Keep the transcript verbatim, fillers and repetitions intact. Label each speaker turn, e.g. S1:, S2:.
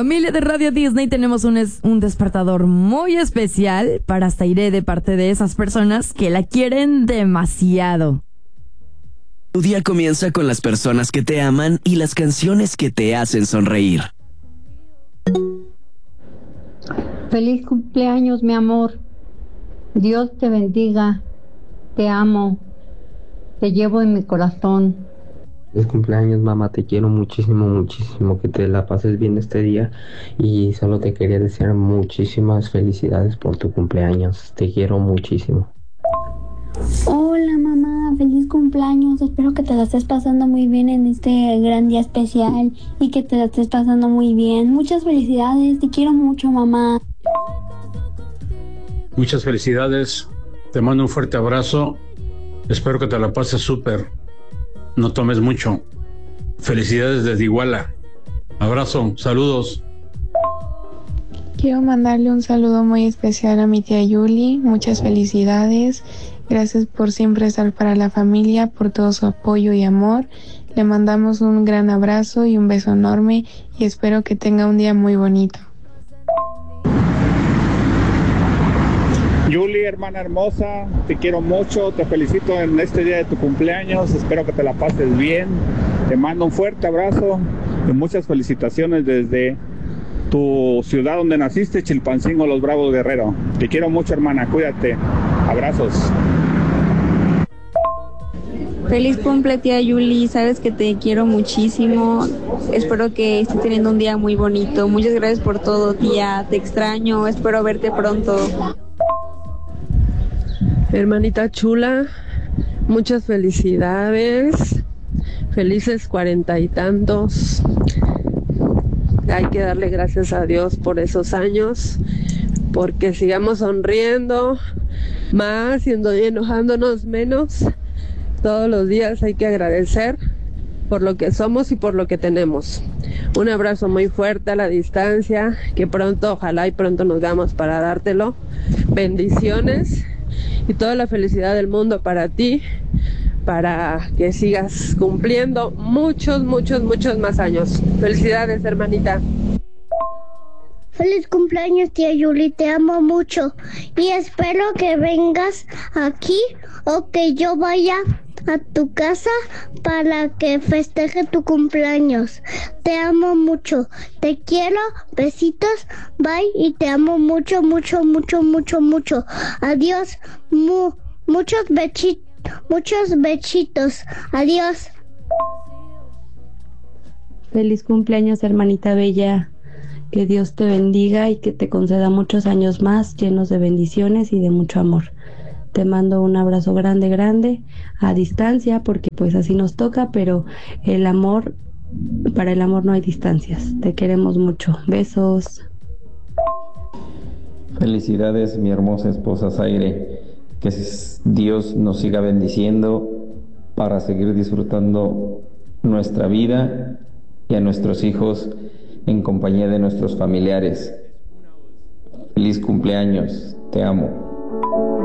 S1: Familia de Radio Disney, tenemos un, es, un despertador muy especial para Zaire de parte de esas personas que la quieren demasiado.
S2: Tu día comienza con las personas que te aman y las canciones que te hacen sonreír.
S3: Feliz cumpleaños, mi amor. Dios te bendiga. Te amo. Te llevo en mi corazón.
S4: Feliz cumpleaños, mamá, te quiero muchísimo, muchísimo, que te la pases bien este día y solo te quería desear muchísimas felicidades por tu cumpleaños, te quiero muchísimo.
S5: Hola mamá, feliz cumpleaños, espero que te la estés pasando muy bien en este gran día especial y que te la estés pasando muy bien. Muchas felicidades, te quiero mucho mamá.
S6: Muchas felicidades, te mando un fuerte abrazo, espero que te la pases súper. No tomes mucho. Felicidades desde Iguala. Abrazo, saludos.
S7: Quiero mandarle un saludo muy especial a mi tía Yuli. Muchas felicidades. Gracias por siempre estar para la familia, por todo su apoyo y amor. Le mandamos un gran abrazo y un beso enorme y espero que tenga un día muy bonito.
S8: Yuli, hermana hermosa, te quiero mucho, te felicito en este día de tu cumpleaños, espero que te la pases bien, te mando un fuerte abrazo y muchas felicitaciones desde tu ciudad donde naciste, Chilpancingo, Los Bravos Guerrero. Te quiero mucho, hermana, cuídate, abrazos.
S9: Feliz cumple, tía Yuli, sabes que te quiero muchísimo, espero que estés teniendo un día muy bonito, muchas gracias por todo, tía, te extraño, espero verte pronto.
S10: Hermanita chula, muchas felicidades, felices cuarenta y tantos. Hay que darle gracias a Dios por esos años, porque sigamos sonriendo más y enojándonos menos. Todos los días hay que agradecer por lo que somos y por lo que tenemos. Un abrazo muy fuerte a la distancia, que pronto, ojalá y pronto nos veamos para dártelo. Bendiciones y toda la felicidad del mundo para ti, para que sigas cumpliendo muchos, muchos, muchos más años. Felicidades, hermanita.
S11: Feliz cumpleaños, tía Yuli, te amo mucho y espero que vengas aquí o que yo vaya a tu casa para que festeje tu cumpleaños. Te amo mucho, te quiero, besitos, bye y te amo mucho, mucho, mucho, mucho, mucho. Adiós, mu, muchos bechitos, muchos bechitos, adiós.
S12: Feliz cumpleaños, hermanita bella. Que Dios te bendiga y que te conceda muchos años más llenos de bendiciones y de mucho amor. Te mando un abrazo grande, grande, a distancia, porque pues así nos toca, pero el amor, para el amor no hay distancias. Te queremos mucho. Besos.
S4: Felicidades, mi hermosa esposa Zaire. Que Dios nos siga bendiciendo para seguir disfrutando nuestra vida y a nuestros hijos en compañía de nuestros familiares. Feliz cumpleaños, te amo.